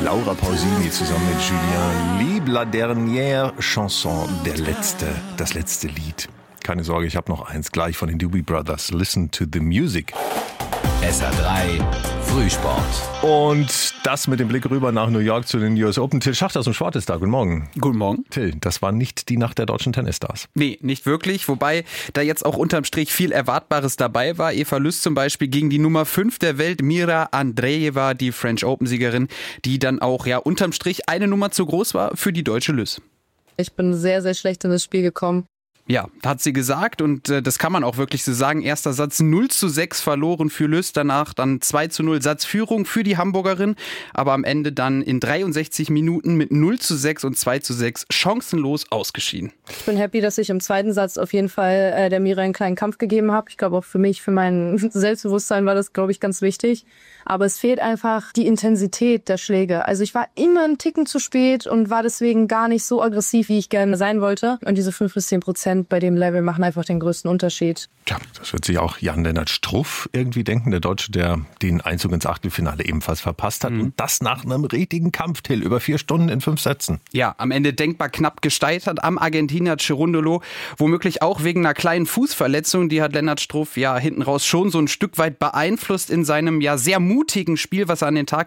Laura Pausini zusammen mit Julien Lieb, La Dernière Chanson, das letzte Lied. Keine Sorge, ich habe noch eins gleich von den Doobie Brothers. Listen to the music. SR3 Frühsport. Und das mit dem Blick rüber nach New York zu den US Open. Till Schachter aus dem Sport ist da. Guten Morgen. Guten Morgen. Till, das war nicht die Nacht der deutschen Tennisstars. Nee, nicht wirklich. Wobei da jetzt auch unterm Strich viel Erwartbares dabei war. Eva Lüss zum Beispiel gegen die Nummer 5 der Welt, Mira Andreeva, die French Open-Siegerin, die dann auch unterm Strich eine Nummer zu groß war für die deutsche Lüss. Ich bin sehr, sehr schlecht in das Spiel gekommen. Ja, hat sie gesagt und das kann man auch wirklich so sagen. Erster Satz 0:6 verloren für Lüss, danach dann 2:0 Satzführung für die Hamburgerin, aber am Ende dann in 63 Minuten mit 0:6 und 2:6 chancenlos ausgeschieden. Ich bin happy, dass ich im zweiten Satz auf jeden Fall der Mira einen kleinen Kampf gegeben habe. Ich glaube auch für mich, für mein Selbstbewusstsein war das, glaube ich, ganz wichtig. Aber es fehlt einfach die Intensität der Schläge. Also ich war immer einen Ticken zu spät und war deswegen gar nicht so aggressiv, wie ich gerne sein wollte. Und diese 5-10% bei dem Level machen einfach den größten Unterschied. Tja, das wird sich auch Jan-Lennart Struff irgendwie denken, der Deutsche, der den Einzug ins Achtelfinale ebenfalls verpasst hat. Und das nach einem richtigen Kampf, Till, über 4 Stunden in 5 Sätzen. Ja, am Ende denkbar knapp gescheitert am Argentinier Cerundolo. Womöglich auch wegen einer kleinen Fußverletzung. Die hat Lennart Struff hinten raus schon so ein Stück weit beeinflusst in seinem sehr mutigen Spiel, was er an den Tag